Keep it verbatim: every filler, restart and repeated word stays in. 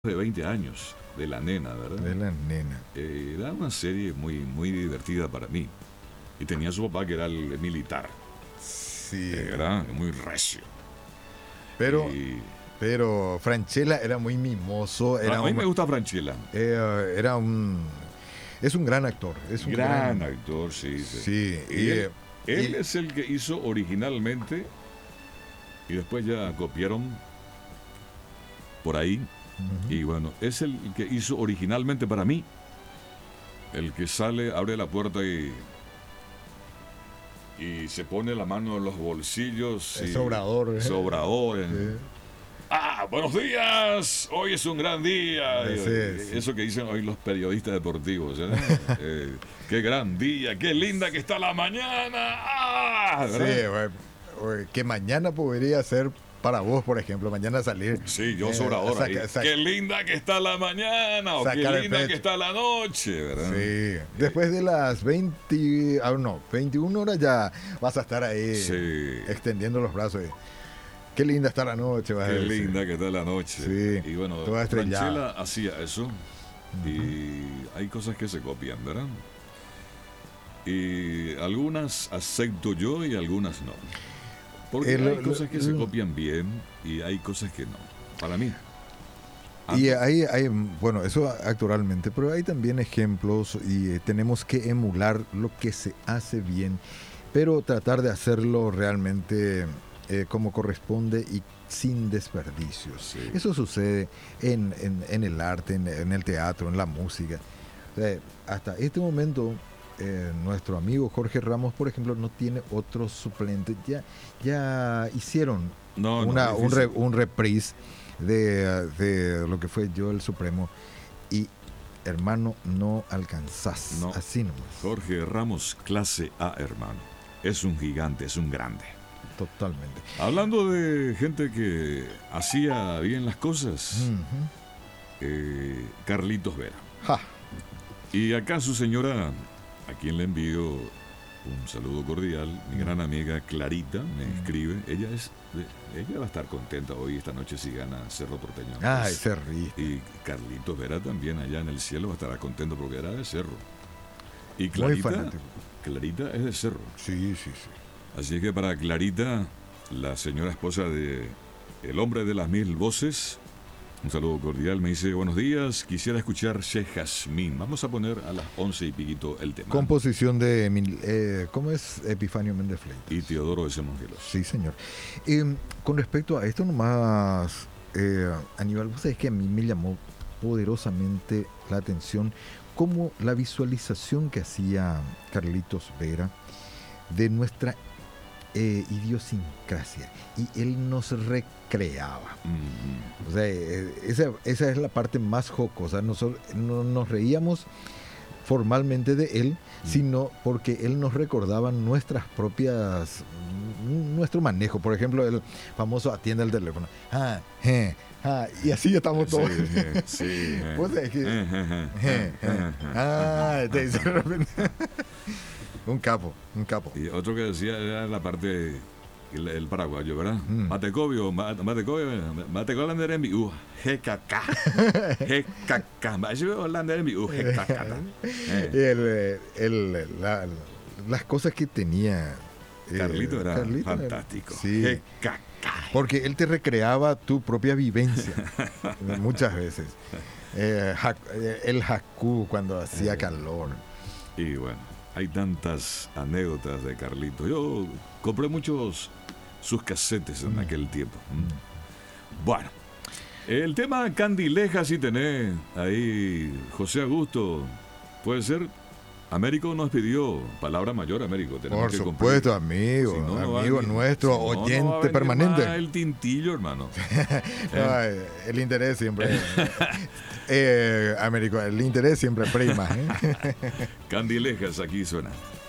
de veinte años, de La Nena, ¿verdad? De La Nena. Eh, era una serie muy, muy divertida para mí. Y tenía su papá que era el militar. Sí. Eh, era muy recio. Pero, Y, pero Francella era muy mimoso. Era a mí un, me gusta Francella. eh, era un. Es un gran actor. Es un gran, gran, actor, sí. Sí. Sí. Y Y, él él y- es el que hizo originalmente. Y después ya copiaron por ahí. Ujú. Y bueno, es el que hizo originalmente para mí. El que sale, abre la puerta y. Y se pone la mano en los bolsillos. Es y- Obrador, ¿eh? Obrador. en- Sí. Ah, buenos días. Hoy es un gran día. Sí, Y- sí. Eso que dicen hoy los periodistas deportivos. ¿eh? Eh, qué gran día. Qué linda que está la mañana. Ah, Sí, ¿verdad? güey, que mañana podría ser para vos, por ejemplo, mañana salir. Sí, yo eh, Obrador ahí. saca- saca- Qué linda que está la mañana. O qué Sacar el linda que pecho. está la noche, ¿verdad? Sí, después de las veinte, ah, no, veintiuna horas ya vas a estar ahí Sí. extendiendo los brazos. y, Qué linda está la noche, vas a Qué decir. linda que está la noche. Sí, Y bueno, toda estrellada. Franchella hacía eso. Y hay cosas que se copian, ¿verdad? Y algunas acepto yo y algunas no. Porque Eh, lo- hay cosas lo- que se lo- copian bien y hay cosas que no. Para mí. Y Ah, hay, hay, bueno, eso actualmente, pero hay también ejemplos y eh, tenemos que emular lo que se hace bien, pero tratar de hacerlo realmente eh, como corresponde y sin desperdicios. Sí. Eso sucede en, en- en el arte, en, en el teatro, en la música. O sea, hasta este momento, eh, nuestro amigo Jorge Ramos, por ejemplo, no tiene otro suplente. Ya, ya hicieron no, no, una, es un, re- difícil. un reprise de, de lo que fue Yo el Supremo y hermano no alcanzás, No. así nomás, Jorge Ramos, clase A, hermano. Es un gigante, es un grande. totalmente. Hablando de gente que hacía bien las cosas, Ujú. eh, Carlitos Vera. Ja, Y acá su señora, a quien le envío un saludo cordial, mi gran amiga Clarita me escribe. Ella es, de- ella va a estar contenta hoy esta noche si gana Cerro Porteño. ay, Pues, se ríe. y Carlitos Vera también allá en el cielo va a estar contento porque era de Cerro. Y Muy Clarita, fanático. Clarita es de Cerro. Sí, sí, sí. Así que para Clarita, la señora esposa de el hombre de las mil voces, un saludo cordial. Me dice, buenos días, quisiera escuchar Che Jazmín. Vamos a poner a las once y piquito el tema. Composición de, Emil- eh, ¿cómo es? Epifanio Méndez Fleitas. Y Teodoro de Semongelos. Sí, señor. Eh, con respecto a esto nomás, eh, Aníbal, vos sabés que a mí me llamó poderosamente la atención cómo la visualización que hacía Carlitos Vera de nuestra eh, idiosincrasia, y él nos recreaba. Mm, O sea, eh, esa, esa es la parte más jocosa. Nosotros no nos reíamos formalmente de él, Mm. sino porque él nos recordaba nuestras propias, mm, nuestro manejo. Por ejemplo, el famoso atiende el teléfono. Ah, je, ah, y así estamos sí, todos. sí, eh. Vos sabés que- Eh, eh, eh, Je, eh, je. eh, eh. Ah, te dice de repente. Un capo, un capo. Y otro que decía era la parte, el, el paraguayo, ¿verdad? Mm. Matecobio, ma- Matecobio, Matecobio Landerembi, uh, G K K, G K K, Matecobio Landerembi, uh, G K K. Eh. El, eh, el- la- las cosas que tenía. eh, Carlito era Carlito era- fantástico. Sí. G K K. Porque él te recreaba tu propia vivencia muchas veces. Eh, jac- eh, el jacú cuando hacía Eh. calor. Y bueno, hay tantas anécdotas de Carlito. Yo compré muchos sus casetes en Mm. aquel tiempo. Mm. Bueno, el tema Candileja si tenés ahí, José Augusto, puede ser. Américo nos pidió palabra mayor, Américo. Tenemos Por que supuesto, cumplir. amigo, Si no, no va a amigo venir- nuestro, si no, no va a oyente venir permanente. más el tintillo, hermano. Ay, el interés siempre. eh, Américo, el interés siempre prima. ¿eh? Candilejas, aquí suena.